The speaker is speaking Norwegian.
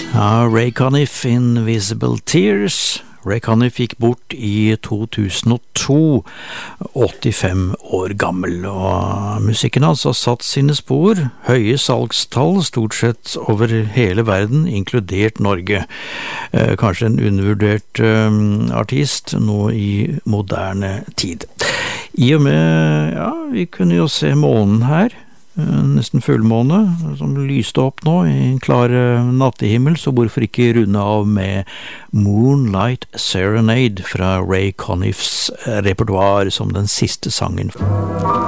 Ja, Ray Conniff, Invisible Tears. Ray Conniff gikk bort i 2002, 85 år gammel, og musikken hans har satt sine spor, høye salgstall stort sett over hele verden, inkludert Norge. Kanskje en undervurdert artist nå i moderne tid. I og med, ja, vi kunne jo se månen her, nesten fullmåne, som lyste opp nå i en klar nattehimmel, så hvorfor ikke runde av med Moonlight Serenade fra Ray Conniffs repertoire som den siste sangen.